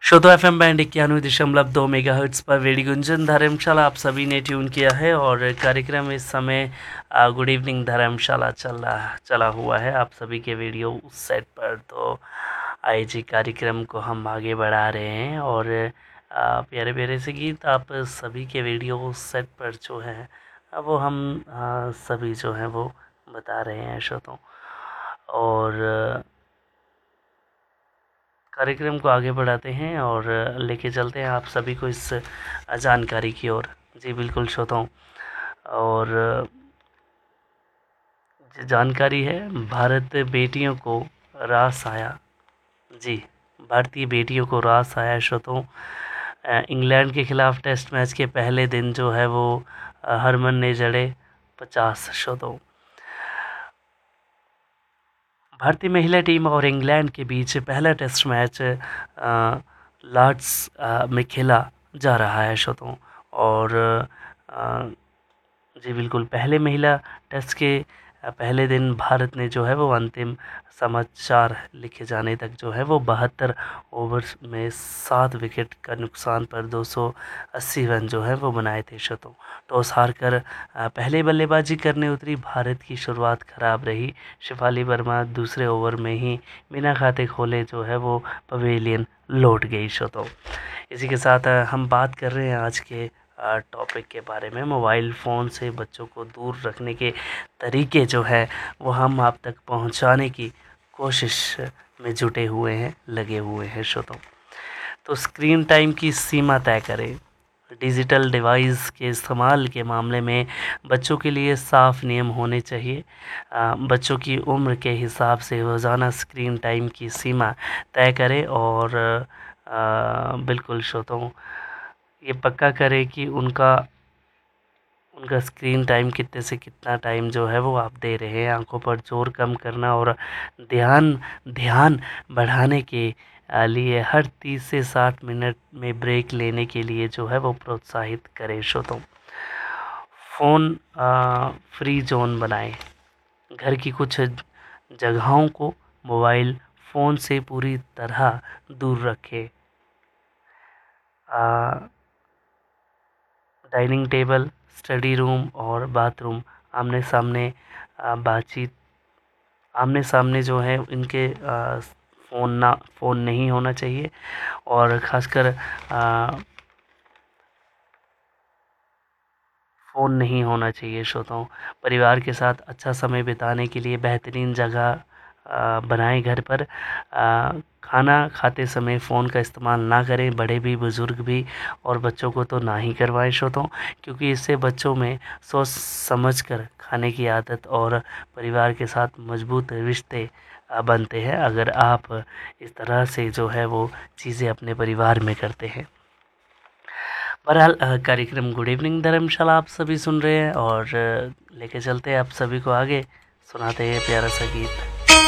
श्रोतो FM band 91.2 megahertz पर radio Gunjan धर्मशाला आप सभी ने ट्यून किया है और कार्यक्रम इस समय गुड इवनिंग धर्मशाला चला हुआ है आप सभी के वीडियो उस सेट पर। तो आइए जी कार्यक्रम को हम आगे बढ़ा रहे हैं और प्यारे प्यारे से गीत आप सभी के वीडियो उस सेट पर जो है वो हम सभी जो हैं वो बता रहे हैं श्रोतों। और कार्यक्रम को आगे बढ़ाते हैं और लेके चलते हैं आप सभी को इस जानकारी की ओर। जी बिल्कुल श्रोताओं, और जानकारी है भारत बेटियों को रास आया। जी, भारतीय बेटियों को रास आया श्रोताओं। इंग्लैंड के खिलाफ टेस्ट मैच के पहले दिन जो है वो हरमन ने जड़े 50 श्रोताओं। भारतीय महिला टीम और इंग्लैंड के बीच पहला टेस्ट मैच लॉर्ड्स में खेला जा रहा है श्रोताओं। और जी बिल्कुल, पहले महिला टेस्ट के पहले दिन भारत ने जो है वो अंतिम समाचार लिखे जाने तक जो है वो 72 ओवर में 7 विकेट का नुकसान पर 280 रन जो है वो बनाए थे श्रोतों। टॉस हारकर पहले बल्लेबाजी करने उतरी भारत की शुरुआत खराब रही। शेफाली वर्मा दूसरे ओवर में ही बिना खाते खोले जो है वो पवेलियन लौट गई श्रोतों। इसी के साथ हम बात कर रहे हैं आज के टॉपिक के बारे में। मोबाइल फ़ोन से बच्चों को दूर रखने के तरीके जो है वो हम आप तक पहुंचाने की कोशिश में जुटे हुए हैं, लगे हुए हैं श्रोतों। तो स्क्रीन टाइम की सीमा तय करें। डिजिटल डिवाइस के इस्तेमाल के मामले में बच्चों के लिए साफ नियम होने चाहिए। बच्चों की उम्र के हिसाब से रोज़ाना स्क्रीन टाइम की सीमा तय करें और बिल्कुल श्रोताओं ये पक्का करें कि उनका स्क्रीन टाइम कितने से कितना टाइम जो है वो आप दे रहे हैं। आंखों पर जोर कम करना और ध्यान बढ़ाने के लिए हर 30 से 60 मिनट में ब्रेक लेने के लिए जो है वो प्रोत्साहित करें श्रोतों। फ़ोन फ्री जोन बनाएं। घर की कुछ जगहों को मोबाइल फ़ोन से पूरी तरह दूर रखें। डाइनिंग टेबल, स्टडी रूम और बाथरूम आमने सामने जो है इनके फ़ोन नहीं होना चाहिए। और ख़ासकर फ़ोन नहीं होना चाहिए श्रोताओं। परिवार के साथ अच्छा समय बिताने के लिए बेहतरीन जगह बनाएं घर पर। खाना खाते समय फ़ोन का इस्तेमाल ना करें, बड़े भी बुज़ुर्ग भी, और बच्चों को तो ना ही करवाएं श्रोताओं, क्योंकि इससे बच्चों में सोच समझ कर खाने की आदत और परिवार के साथ मजबूत रिश्ते बनते हैं अगर आप इस तरह से जो है वो चीज़ें अपने परिवार में करते हैं। बहरहाल कार्यक्रम गुड इवनिंग धर्मशाला आप सभी सुन रहे हैं और लेके चलते हैं आप सभी को आगे, सुनाते हैं प्यारा सा गीत।